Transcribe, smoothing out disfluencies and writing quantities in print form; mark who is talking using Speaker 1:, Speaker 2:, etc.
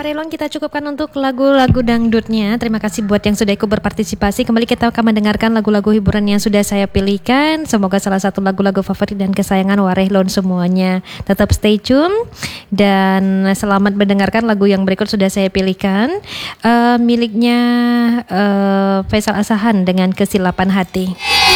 Speaker 1: Relon, kita cukupkan untuk lagu-lagu dangdutnya. Terima kasih buat yang sudah ikut berpartisipasi. Kembali kita akan mendengarkan lagu-lagu hiburan yang sudah saya pilihkan. Semoga salah satu lagu-lagu favorit dan kesayangan Warehlon semuanya. Tetap stay tune dan selamat mendengarkan lagu yang berikut sudah saya pilihkan. Miliknya Faisal Asahan dengan Kesilapan Hati.